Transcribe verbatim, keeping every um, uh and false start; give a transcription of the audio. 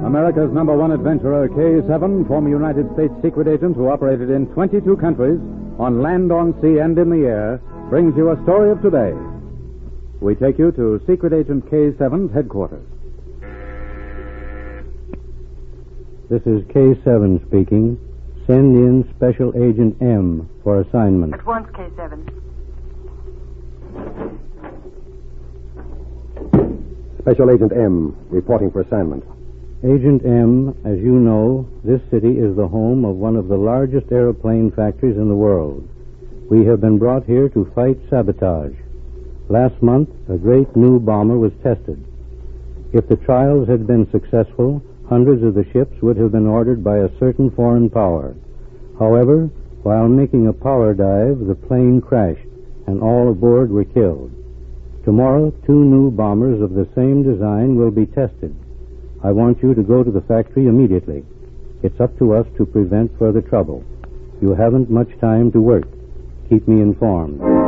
America's number one adventurer, K seven, former United States secret agent who operated in twenty-two countries, on land, on sea, and in the air, brings you a story of today. We take you to Secret Agent K seven's headquarters. This is K seven speaking. Send in Special Agent M for assignment. At once, K seven. Special Agent M, reporting for assignment. Agent M, as you know, this city is the home of one of the largest airplane factories in the world. We have been brought here to fight sabotage. Last month, a great new bomber was tested. If the trials had been successful, hundreds of the ships would have been ordered by a certain foreign power. However, while making a power dive, the plane crashed, and all aboard were killed. Tomorrow, two new bombers of the same design will be tested. I want you to go to the factory immediately. It's up to us to prevent further trouble. You haven't much time to work. Keep me informed.